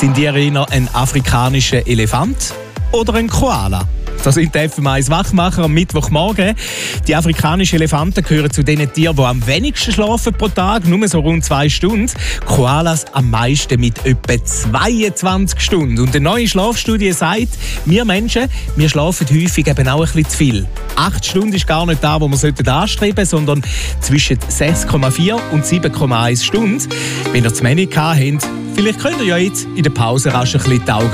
Sind ihr eher ein afrikanischer Elefant oder ein Koala? Das sind die FM1 Wachmacher am Mittwochmorgen. Die afrikanischen Elefanten gehören zu den Tieren, die am wenigsten schlafen pro Tag, nur so rund 2 Stunden. Koalas am meisten mit etwa 22 Stunden. Und eine neue Schlafstudie sagt, wir Menschen, wir schlafen häufig eben auch ein bisschen zu viel. 8 Stunden ist gar nicht da, wo wir anstreben sollten, sondern zwischen 6,4 und 7,1 Stunden. Wenn ihr zu wenig habt, vielleicht könnt ihr ja jetzt in der Pause rasch ein bisschen die Augen